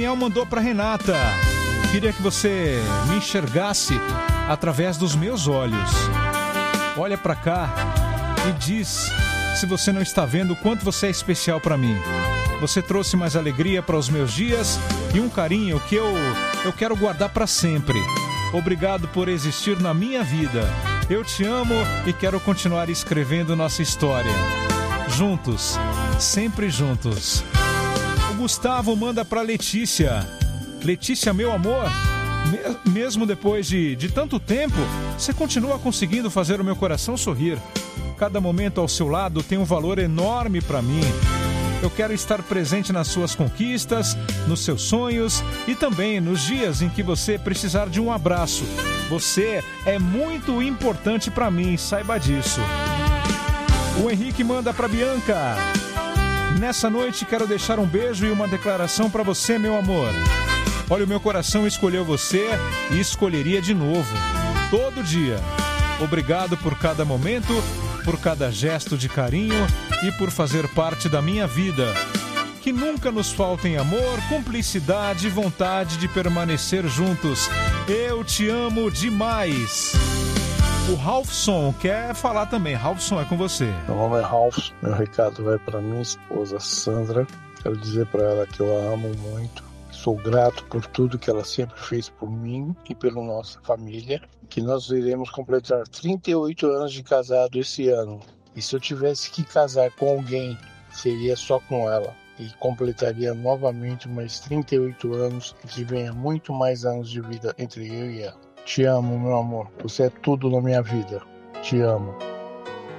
Daniel mandou para Renata. Queria que você me enxergasse através dos meus olhos. Olha para cá e diz se você não está vendo o quanto você é especial para mim. Você trouxe mais alegria para os meus dias e um carinho que eu quero guardar para sempre. Obrigado por existir na minha vida. Eu te amo e quero continuar escrevendo nossa história. Juntos, sempre juntos. O Gustavo manda para Letícia. Letícia, meu amor, mesmo depois de tanto tempo, você continua conseguindo fazer o meu coração sorrir. Cada momento ao seu lado tem um valor enorme para mim. Eu quero estar presente nas suas conquistas, nos seus sonhos e também nos dias em que você precisar de um abraço. Você é muito importante para mim, saiba disso. O Henrique manda para Bianca. Nessa noite quero deixar um beijo e uma declaração para você, meu amor. Olha, o meu coração escolheu você e escolheria de novo, todo dia. Obrigado por cada momento, por cada gesto de carinho e por fazer parte da minha vida. Que nunca nos faltem amor, cumplicidade e vontade de permanecer juntos. Eu te amo demais. O Ralphson quer falar também. Ralphson, é com você. Meu nome é Ralph. Meu recado vai para minha esposa Sandra. Quero dizer para ela que eu a amo muito. Sou grato por tudo que ela sempre fez por mim e pela nossa família. Que nós iremos completar 38 anos de casado esse ano. E se eu tivesse que casar com alguém, seria só com ela. E completaria novamente mais 38 anos e que venha muito mais anos de vida entre eu e ela. Te amo, meu amor. Você é tudo na minha vida. Te amo.